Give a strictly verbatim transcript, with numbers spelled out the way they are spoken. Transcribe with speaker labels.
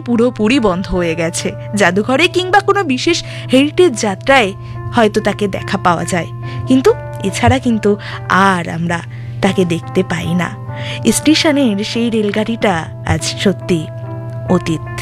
Speaker 1: পুরোপুরি বন্ধ হয়ে গেছে। জাদুঘরে কিংবা কোনো বিশেষ হেরিটেজ যাত্রায় হয়তো তাকে দেখা পাওয়া যায়, কিন্তু এছাড়া কিন্তু আর আমরা তাকে দেখতে পাই না। স্টেশনের সেই রেলগাড়িটা আজ সত্যি অতীত।